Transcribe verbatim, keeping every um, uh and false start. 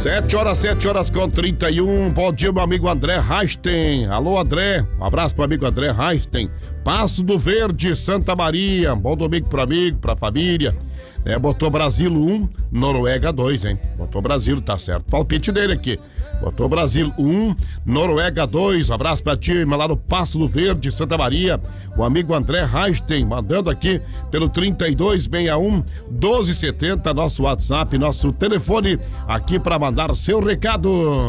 Sete horas, sete horas com trinta e um. Bom dia, meu amigo André Raisten. Alô, André. Um abraço pro amigo André Raisten. Passo do Verde, Santa Maria. Bom domingo pro amigo, pra família. É, botou Brasil um, Noruega dois, hein? Botou Brasil, tá certo. Palpite dele aqui. Botou Brasil um, Noruega dois. Um abraço pra ti, lá no Passo do Verde, Santa Maria. O amigo André Raisten, mandando aqui pelo trinta e dois sessenta e um, doze setenta, nosso WhatsApp, nosso telefone aqui pra mandar seu recado.